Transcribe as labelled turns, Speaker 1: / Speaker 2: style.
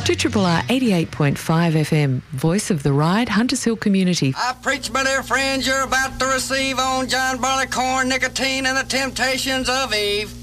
Speaker 1: 2RRR 88.5 FM, voice of the Ride, Hunters Hill community.
Speaker 2: I preach, my dear friends, you're about to receive on John Barleycorn, nicotine, and the temptations of Eve.